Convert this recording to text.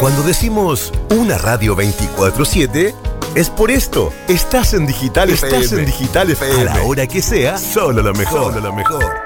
Cuando decimos una radio 24/7, es por esto. Estás en Digital FM. A la hora que sea, solo lo mejor.